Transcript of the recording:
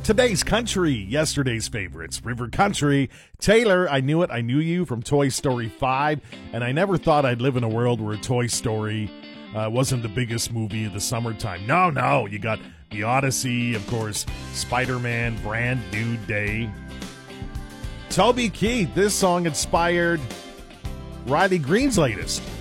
Today's country, yesterday's favorites, River Country. Taylor, I Knew It, I Knew You from Toy Story 5, and I never thought I'd live in a world where Toy Story wasn't the biggest movie of the summertime. No, you got The Odyssey, of course, Spider-Man, Brand New Day. Toby Keith, this song inspired Riley Green's latest